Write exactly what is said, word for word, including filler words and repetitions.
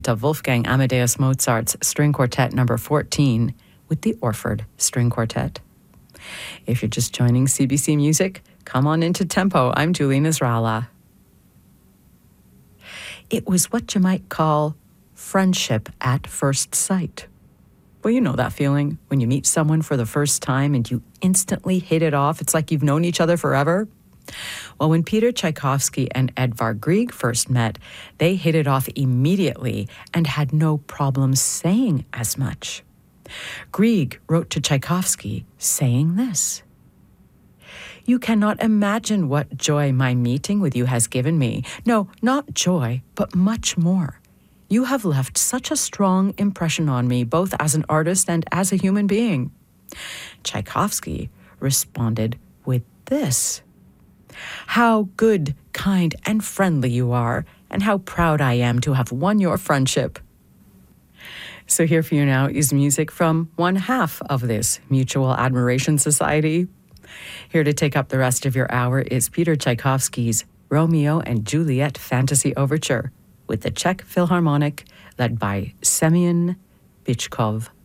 of Wolfgang Amadeus Mozart's String Quartet number fourteen with the Orford String Quartet. If you're just joining C B C Music, come on into Tempo. I'm Julie Nasrallah. It was what you might call friendship at first sight. Well, you know that feeling when you meet someone for the first time and you instantly hit it off. It's like you've known each other forever. Well, when Peter Tchaikovsky and Edvard Grieg first met, they hit it off immediately and had no problem saying as much. Grieg wrote to Tchaikovsky saying this: "You cannot imagine what joy my meeting with you has given me. No, not joy, but much more. You have left such a strong impression on me, both as an artist and as a human being." Tchaikovsky responded with this: "How good, kind, and friendly you are, and how proud I am to have won your friendship." So here for you now is music from one half of this Mutual Admiration Society. Here to take up the rest of your hour is Peter Tchaikovsky's Romeo and Juliet Fantasy Overture with the Czech Philharmonic led by Semyon Bychkov.